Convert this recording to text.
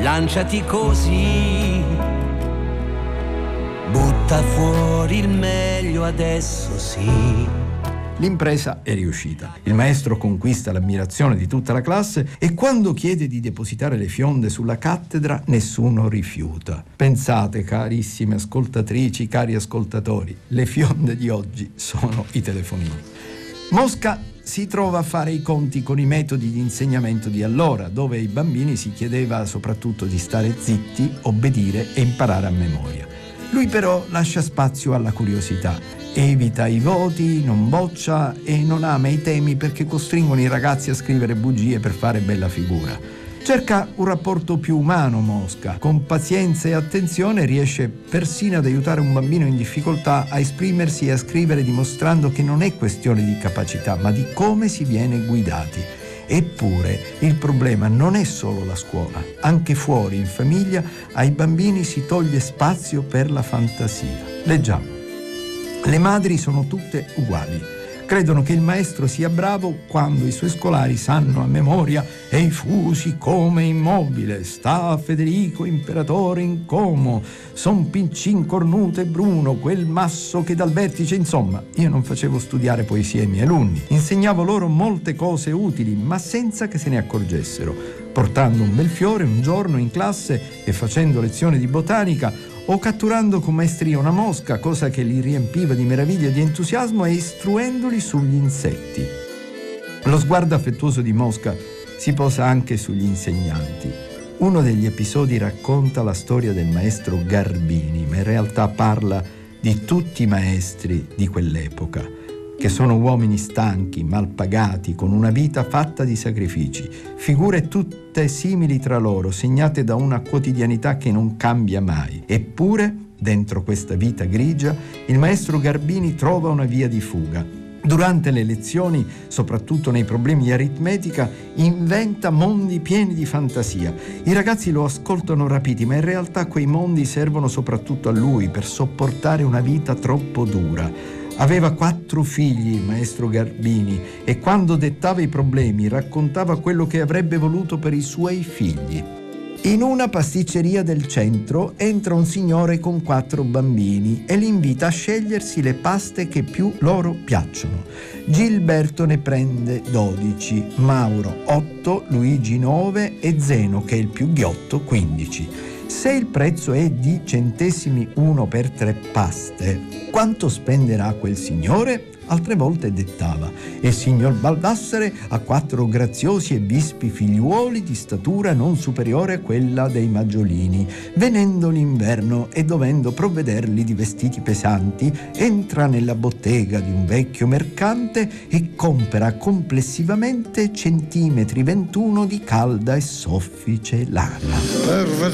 lanciati così, butta fuori il meglio adesso, sì. L'impresa è riuscita. Il maestro conquista l'ammirazione di tutta la classe e quando chiede di depositare le fionde sulla cattedra nessuno rifiuta. Pensate, carissime ascoltatrici, cari ascoltatori, le fionde di oggi sono i telefonini. Mosca si trova a fare i conti con i metodi di insegnamento di allora, dove ai bambini si chiedeva soprattutto di stare zitti, obbedire e imparare a memoria. Lui però lascia spazio alla curiosità, evita i voti, non boccia e non ama i temi perché costringono i ragazzi a scrivere bugie per fare bella figura. Cerca un rapporto più umano Mosca, con pazienza e attenzione riesce persino ad aiutare un bambino in difficoltà a esprimersi e a scrivere dimostrando che non è questione di capacità ma di come si viene guidati. Eppure il problema non è solo la scuola, anche fuori in famiglia ai bambini si toglie spazio per la fantasia. Leggiamo. Le madri sono tutte uguali. Credono che il maestro sia bravo quando i suoi scolari sanno a memoria «Ei fusi come immobile, sta Federico imperatore in Como, son piccin cornuto e bruno, quel masso che dal vertice». Insomma, io non facevo studiare poesie ai miei alunni, insegnavo loro molte cose utili, ma senza che se ne accorgessero. Portando un bel fiore un giorno in classe e facendo lezione di botanica, o catturando con maestria una mosca, cosa che li riempiva di meraviglia e di entusiasmo, e istruendoli sugli insetti. Lo sguardo affettuoso di Mosca si posa anche sugli insegnanti. Uno degli episodi racconta la storia del maestro Garbini, ma in realtà parla di tutti i maestri di quell'epoca, che sono uomini stanchi, mal pagati, con una vita fatta di sacrifici, figure tutte simili tra loro, segnate da una quotidianità che non cambia mai. Eppure, dentro questa vita grigia, il maestro Garbini trova una via di fuga. Durante le lezioni, soprattutto nei problemi di aritmetica, inventa mondi pieni di fantasia. I ragazzi lo ascoltano rapiti, ma in realtà quei mondi servono soprattutto a lui per sopportare una vita troppo dura. Aveva 4 figli il maestro Garbini e quando dettava i problemi raccontava quello che avrebbe voluto per i suoi figli. In una pasticceria del centro entra un signore con 4 bambini e li invita a scegliersi le paste che più loro piacciono. Gilberto ne prende 12, Mauro 8, Luigi 9 e Zeno, che è il più ghiotto, 15. Se il prezzo è di centesimi uno per 3 paste, quanto spenderà quel signore? Altre volte dettava: e il signor Baldassare ha 4 graziosi e vispi figliuoli di statura non superiore a quella dei maggiolini. Venendo l'inverno e dovendo provvederli di vestiti pesanti, entra nella bottega di un vecchio mercante e compera complessivamente centimetri 21 di calda e soffice lana.